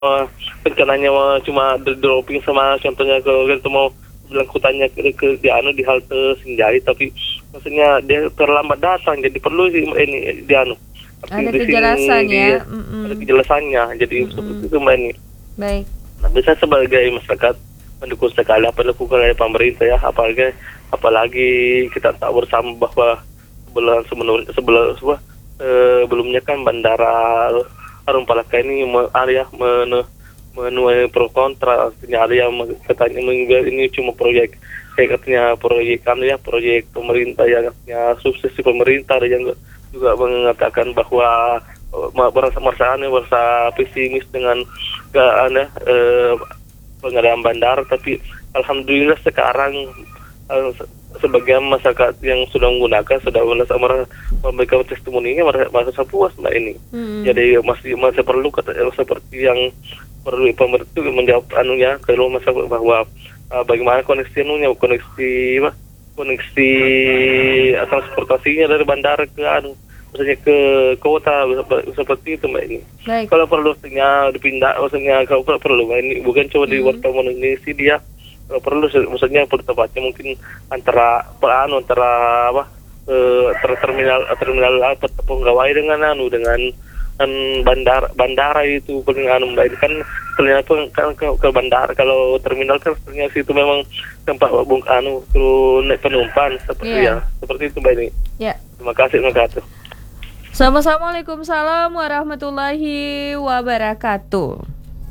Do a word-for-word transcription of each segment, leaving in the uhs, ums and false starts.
uh, rencananya uh, cuma dropping sama contohnya kalau kita mau bilang kutanya ke, ke di anu di halte Sinjai, tapi maksudnya dia terlambat datang, jadi perlu sih ini di anu ada kejelasannya. Ada kejelasannya, jadi mm-mm. seperti itu Mbak ini. Baik. Nah, bisa sebagai masyarakat mendukung sekali apa dilakukan oleh pemerintah ya, apalagi apalagi kita tahu bersama bahwa sebelum sebelum sebelum sebelum eh, belumnya kan bandara Harum Palaka ini area men menuai pro kontra, artinya ada yang katanya ini cuma proyek kayak katanya proyek kan ya proyek pemerintah yang katanya subsidi pemerintah, ada yang juga mengatakan bahwa merasa merasa aneh, merasa pesimis dengan ke aneh eh, pengadaan bandara, tapi alhamdulillah sekarang eh, sebagian masyarakat yang sudah menggunakan sudah merasa memberikan testimoninya merasa puas Mbak ini. Hmm. Jadi masih masih perlu kata seperti yang perlu pemerintah itu menjawab anunya kalau masyarakat bahwa uh, bagaimana koneksi anunya koneksi apa koneksi transportasinya dari bandara ke anu maksudnya ke kota seperti itu Mbak ini. Baik. Kalau perlu maksudnya dipindah maksudnya kalau perlu Mbak ini bukan cuma hmm. di wartawan Indonesia dia kalau perlu maksudnya perlu tepatnya mungkin antara anu antara apa eh, terminal terminal apa penggawai dengan anu dengan kan bandara bandara itu paling anu Mbak, kan ternyata kan ke, ke bandara kalau terminal kan ternyata situ memang tempat bung anu terus naik penumpang seperti yeah. ya seperti itu Mbak ini. Yeah. Terima kasih, terima kasih. Assalamualaikum warahmatullahi wabarakatuh.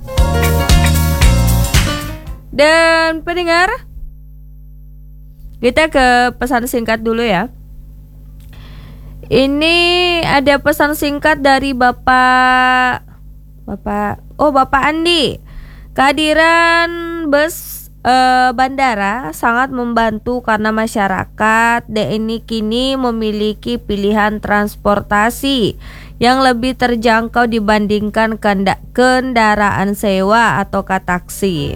Dan pendengar, kita ke pesan singkat dulu ya. Ini ada pesan singkat dari Bapak Bapak Oh Bapak Andi. Kehadiran bus eh, bandara sangat membantu karena masyarakat D ini kini memiliki pilihan transportasi yang lebih terjangkau dibandingkan kenda- kendaraan sewa atau taksi.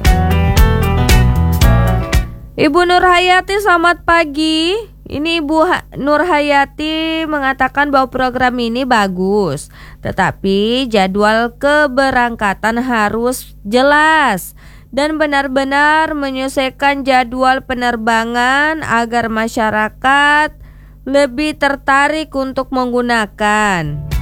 Ibu Nur Hayati, selamat pagi. Ini Ibu ha- Nur Hayati mengatakan bahwa program ini bagus, tetapi jadwal keberangkatan harus jelas dan benar-benar menyesuaikan jadwal penerbangan agar masyarakat lebih tertarik untuk menggunakan.